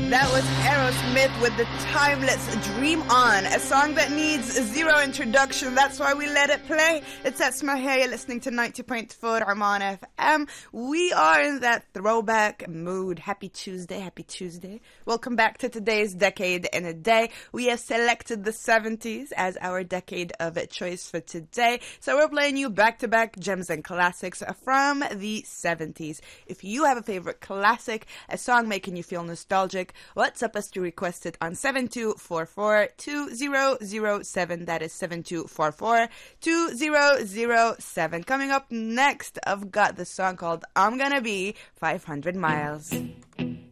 That was Aerosmith with the timeless Dream On, a song that needs zero introduction. That's why we let it play. It's Esma here. You're listening to 90.4 Oman FM. We are in that throwback mood. Happy Tuesday, happy Tuesday. Welcome back to today's Decade in a Day. We have selected the 70s as our decade of choice for today. So we're playing you back-to-back gems and classics from the 70s. If you have a favorite classic, a song making you feel nostalgic, WhatsApp us to request it on 7244-2007. That is 7244-2007. Coming up next, I've got the song called I'm Gonna Be 500 Miles.